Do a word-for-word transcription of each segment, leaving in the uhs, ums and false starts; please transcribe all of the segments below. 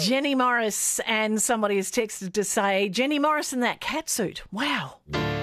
Jenny Morris, and somebody has texted to say, Jenny Morris in that catsuit. Wow.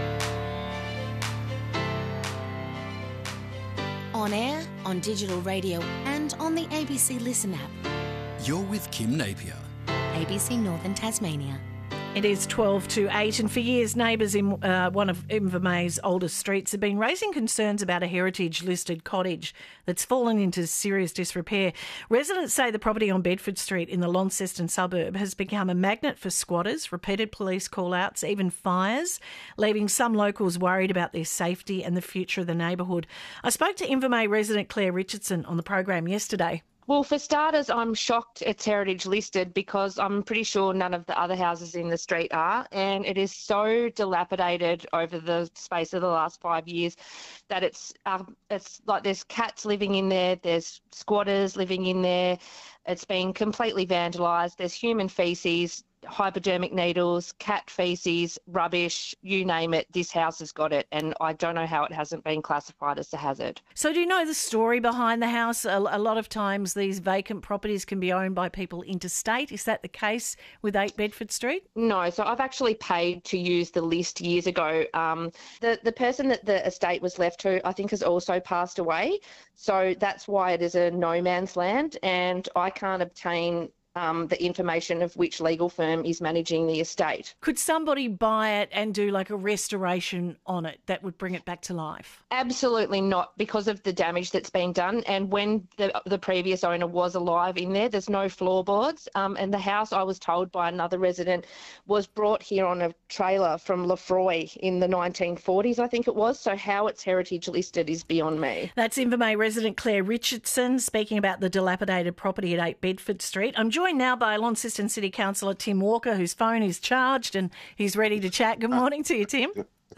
On air, on digital radio and on the A B C Listen app. You're with Kim Napier. A B C Northern Tasmania. It is twelve to eight, and for years neighbours in uh, one of Invermay's oldest streets have been raising concerns about a heritage-listed cottage that's fallen into serious disrepair. Residents say the property on Bedford Street in the Launceston suburb has become a magnet for squatters, repeated police call-outs, even fires, leaving some locals worried about their safety and the future of the neighbourhood. I spoke to Invermay resident Claire Richardson on the program yesterday. Well, for starters, I'm shocked it's heritage listed because I'm pretty sure none of the other houses in the street are, and it is so dilapidated over the space of the last five years that it's uh, it's like there's cats living in there, there's squatters living in there, it's been completely vandalised, there's human faeces, hypodermic needles, cat faeces, rubbish, you name it, this house has got it, and I don't know how it hasn't been classified as a hazard. So do you know the story behind the house? A, a lot of times these vacant properties can be owned by people interstate. Is that the case with eight Bedford Street? No, so I've actually paid to use the list years ago. Um, the, the person that the estate was left to, I think, has also passed away, so that's why it is a no man's land, and I can't obtain Um, the information of which legal firm is managing the estate. Could somebody buy it and do like a restoration on it that would bring it back to life? Absolutely not, because of the damage that's been done. And when the the previous owner was alive in there, there's no floorboards. Um, and the house, I was told by another resident, was brought here on a trailer from Lefroy in the nineteen forties, I think it was. So how it's heritage listed is beyond me. That's Invermay resident Claire Richardson speaking about the dilapidated property at eight Bedford Street. I'm joined now by Launceston City Councillor Tim Walker, whose phone is charged and he's ready to chat. Good morning to you, Tim.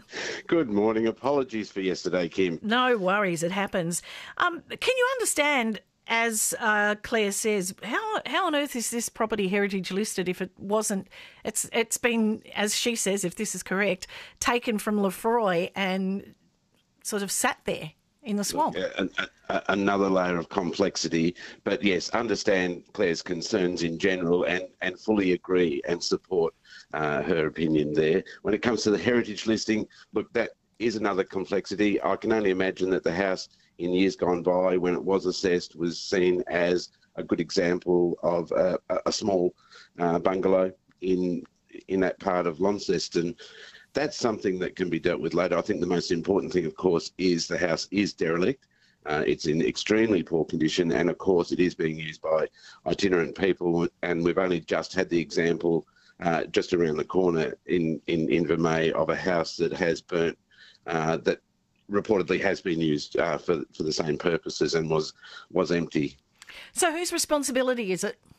Good morning. Apologies for yesterday, Kim. No worries, it happens. Um, can you understand, as uh, Claire says, how how on earth is this property heritage listed if it wasn't? It's it's been, as she says, if this is correct, taken from Lefroy and sort of sat there in the swamp. Yeah, an, a, another layer of complexity. But yes, understand Claire's concerns in general and, and fully agree and support uh, her opinion there. When it comes to the heritage listing, look, that is another complexity. I can only imagine that the house in years gone by, when it was assessed, was seen as a good example of a, a small uh, bungalow in in that part of Launceston. That's something that can be dealt with later. I think the most important thing, of course, is the house is derelict. Uh, it's in extremely poor condition, and of course it is being used by itinerant people, and we've only just had the example uh, just around the corner in, in Invermay of a house that has burnt, uh, that reportedly has been used uh, for, for the same purposes and was, was empty. So whose responsibility is it?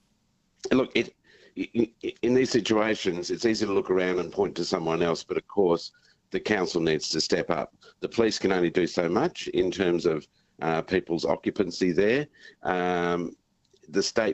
Look, it... in these situations, it's easy to look around and point to someone else, but of course, the council needs to step up. The police can only do so much in terms of uh, people's occupancy there. Um, the state